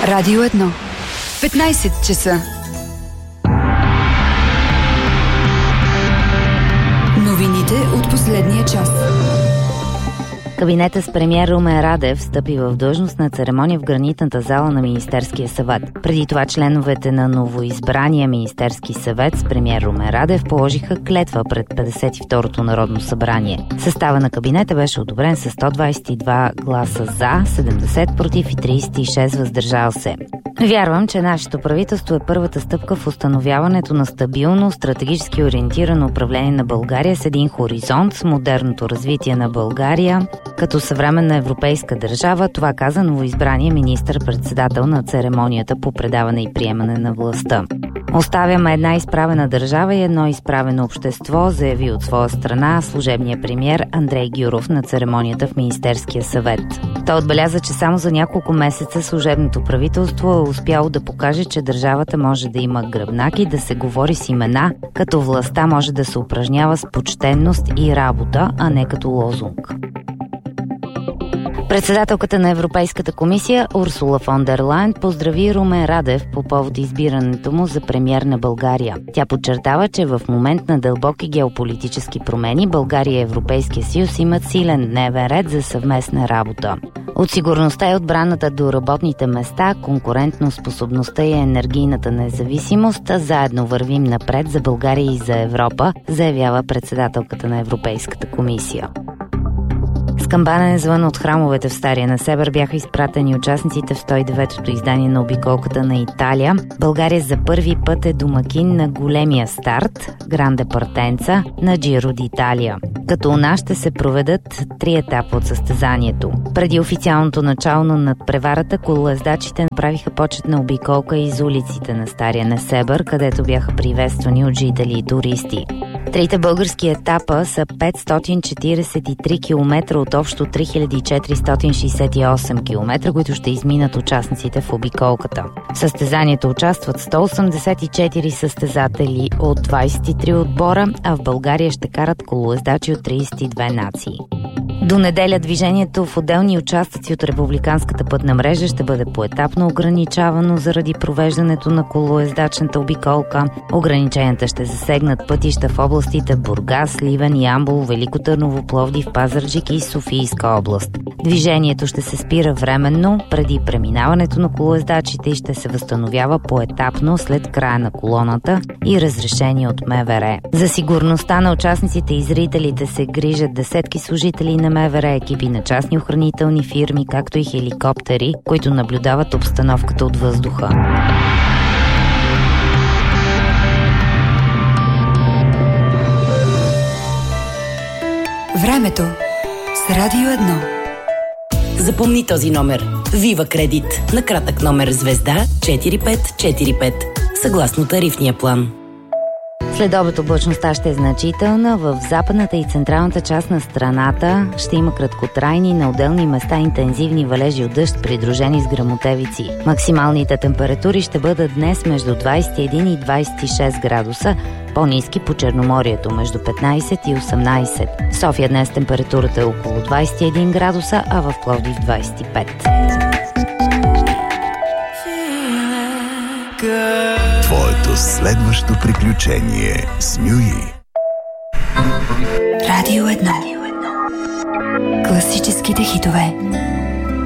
Радио 1. 15 часа. Новините от последния час. Кабинетът с премиер Румен Радев встъпи в длъжност на церемония в гранитната зала на Министерския съвет. Преди това членовете на новоизбрания Министерски съвет с премиер Румен Радев положиха клетва пред 52-то Народно събрание. Състава на кабинета беше одобрен с 122 гласа за, 70 против и 36 въздържал се. Вярвам, че нашето правителство е първата стъпка в установяването на стабилно, стратегически ориентирано управление на България с един хоризонт, с модерното развитие на България като съвременна европейска държава. Това каза новоизбрания министър-председател на церемонията по предаване и приемане на властта. Оставяме една изправена държава и едно изправено общество, заяви от своя страна служебният премиер Андрей Гюров на церемонията в Министерския съвет. Той отбеляза, че само за няколко месеца служебното правителство е успяло да покаже, че държавата може да има гръбнаки, да се говори с имена, като властта може да се упражнява с почтенност и работа, а не като лозунг. Председателката на Европейската комисия Урсула фон дер Лайен поздрави Румен Радев по повод избирането му за премиер на България. Тя подчертава, че в момент на дълбоки геополитически промени България и Европейския съюз имат силен дневен ред за съвместна работа. От сигурността и отбраната до работните места, конкурентноспособността и енергийната независимост, заедно вървим напред за България и за Европа, заявява председателката на Европейската комисия. С камбанен звън от храмовете в Стария Несебър бяха изпратени участниците в 109-то издание на обиколката на Италия. България за първи път е домакин на големия старт, Гранде Партенца, на Джиро d'Italia. Като у нас ще се проведат 3 етапа от състезанието. Преди официалното начало на надпреварата, колоездачите направиха почетна обиколка из улиците на Стария Несебър, където бяха приветствани от жители и туристи. Трите български етапа са 543 км от общо 3468 км, които ще изминат участниците в обиколката. В състезанието участват 184 състезатели от 23 отбора, а в България ще карат колоездачи от 32 нации. До неделя движението в отделни участъци от републиканската пътна мрежа ще бъде поетапно ограничавано заради провеждането на колоездачната обиколка. Ограниченията ще засегнат пътища в областите Бургас, Сливен, Ямбол, Велико Търново, Пловдив, Пазарджик и Софийска област. Движението ще се спира временно преди преминаването на колоездачите и ще се възстановява поетапно след края на колоната и разрешение от МВР. За сигурността на участниците и зрителите се грижат десетки служители на МВР, екипи на частни охранителни фирми, както и хеликоптери, които наблюдават обстановката от въздуха. Времето с Радио 1. Запомни този номер. Вива Кредит. На кратък номер звезда 4545. Съгласно тарифния план. Следобед облачността ще е значителна. В западната и централната част на страната ще има краткотрайни, на отделни места интензивни валежи от дъжд, придружени с гръмотевици. Максималните температури ще бъдат днес между 21 и 26 градуса, по-ниски по Черноморието между 15 и 18. В София днес температурата е около 21 градуса, а в Пловдив 25. Твоето следващо приключение с Мюи. Радио 1. Класическите хитове